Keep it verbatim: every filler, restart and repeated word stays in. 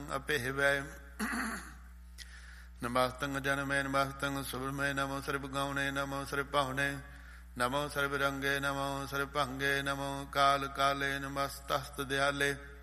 ਅਭਿਹਵੈ। ਨਮਸਤੰ ਜਨਮੇ ਨਮਸਤੰ ਸੁਭਮੇ ਨਮੋ ਸਰਬ ਗਾਉਣੇ ਨਮੋ ਸਰਬ ਭਾਉਣੇ ਨਮੋ ਸਰਬ ਰੰਗੇ ਨਮੋ ਸਰਬ ਭੰਗੇ ਨਮੋ ਕਾਲ ਕਾਲੇ ਨਮਸਤਸਤ ਦਿਆਲੇ।